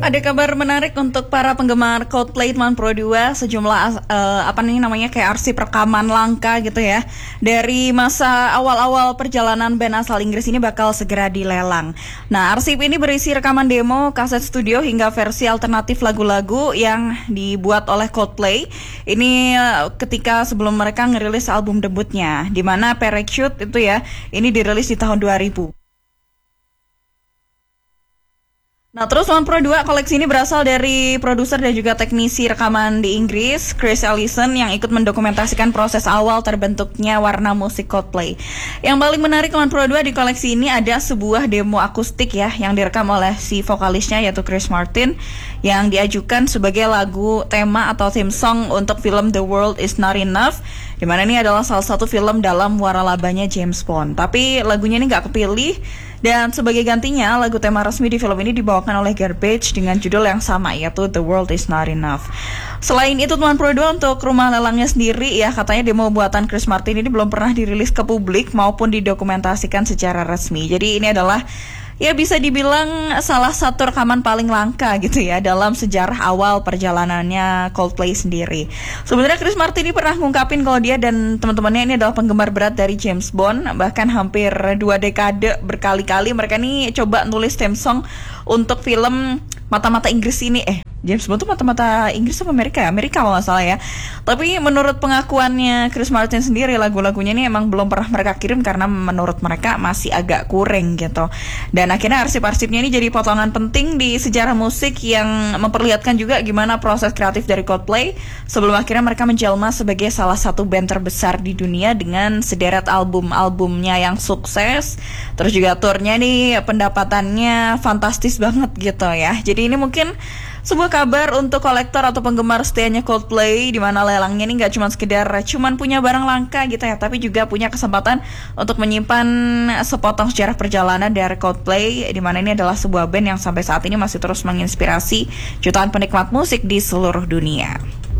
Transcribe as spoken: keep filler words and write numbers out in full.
Ada kabar menarik untuk para penggemar Coldplay teman Pro dua, sejumlah uh, apa nih namanya kayak arsip rekaman langka gitu ya. Dari masa awal-awal perjalanan band asal Inggris ini bakal segera dilelang. Nah, arsip ini berisi rekaman demo, kaset studio hingga versi alternatif lagu-lagu yang dibuat oleh Coldplay. Ini uh, ketika sebelum mereka ngerilis album debutnya, di mana Parachute itu ya, ini dirilis di tahun dua ribu. Nah, terus One Pro dua koleksi ini berasal dari produser dan juga teknisi rekaman di Inggris, Chris Ellison, yang ikut mendokumentasikan proses awal terbentuknya warna musik Coldplay. Yang paling menarik One Pro dua di koleksi ini ada sebuah demo akustik ya, yang direkam oleh si vokalisnya yaitu Chris Martin, yang diajukan sebagai lagu tema atau theme song untuk film The World Is Not Enough, di mana ini adalah salah satu film dalam waralabanya James Bond. Tapi lagunya ini nggak kepilih, dan sebagai gantinya lagu tema resmi di film ini dibawakan oleh Garbage dengan judul yang sama yaitu The World Is Not Enough. Selain itu One Pro dua untuk rumah lelangnya sendiri ya, katanya demo buatan Chris Martin ini belum pernah dirilis ke publik maupun didokumentasikan secara resmi. Jadi ini adalah ya bisa dibilang salah satu rekaman paling langka gitu ya dalam sejarah awal perjalanannya Coldplay sendiri. Sebenarnya Chris Martin ini pernah ngungkapin kalau dia dan teman-temannya ini adalah penggemar berat dari James Bond, bahkan hampir dua dekade berkali-kali mereka ini coba nulis theme song untuk film Mata-Mata Inggris ini. Eh James Bond tuh mata-mata Inggris atau Amerika ya? Amerika kalau nggak salah ya. Tapi menurut pengakuannya Chris Martin sendiri, lagu-lagunya ini emang belum pernah mereka kirim karena menurut mereka masih agak kurang gitu. Dan akhirnya arsip-arsipnya ini jadi potongan penting di sejarah musik yang memperlihatkan juga gimana proses kreatif dari Coldplay sebelum akhirnya mereka menjelma sebagai salah satu band terbesar di dunia dengan sederet album-albumnya yang sukses. Terus juga turnya nih pendapatannya fantastis banget gitu ya. Jadi ini mungkin sebuah kabar untuk kolektor atau penggemar setianya Coldplay, di mana lelangnya ini nggak cuma sekedar cuman punya barang langka gitu ya, tapi juga punya kesempatan untuk menyimpan sepotong sejarah perjalanan dari Coldplay, di mana ini adalah sebuah band yang sampai saat ini masih terus menginspirasi jutaan penikmat musik di seluruh dunia.